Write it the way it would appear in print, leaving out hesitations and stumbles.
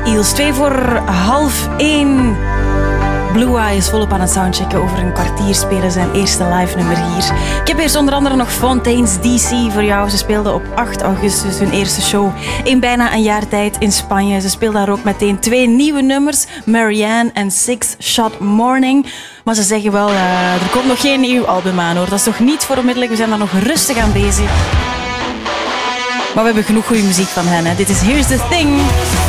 Eels. 1:02. Blue Eyes volop aan het soundchecken. Over een kwartier spelen zijn eerste live nummer hier. Ik heb eerst onder andere nog Fontaines DC voor jou. Ze speelden op 8 augustus hun eerste show in bijna een jaar tijd in Spanje. Ze speelden daar ook meteen 2 nieuwe nummers, Marianne en Six Shot Morning. Maar ze zeggen wel, er komt nog geen nieuw album aan hoor. Dat is nog niet voor onmiddellijk, we zijn daar nog rustig aan bezig. Maar we hebben genoeg goede muziek van hen. Hè. Dit is Here's the Thing.